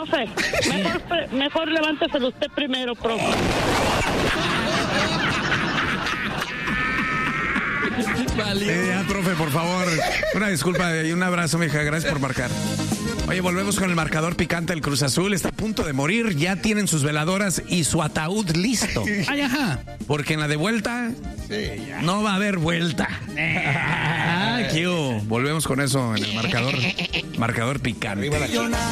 profe. Mejor levánteselo usted primero, profe. Profe, por favor. Una disculpa y un abrazo, mija. Gracias por marcar. Oye, volvemos con el marcador picante del Cruz Azul. Está a punto de morir. Ya tienen sus veladoras y su ataúd listo. Ay, ajá. Porque en la de vuelta no va a haber vuelta. Volvemos con eso en el marcador picante.